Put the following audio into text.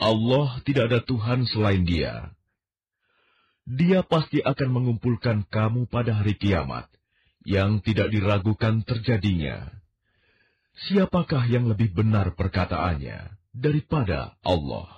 Allah tidak ada Tuhan selain Dia. Dia pasti akan mengumpulkan kamu pada hari kiamat, yang tidak diragukan terjadinya. Siapakah yang lebih benar perkataannya daripada Allah?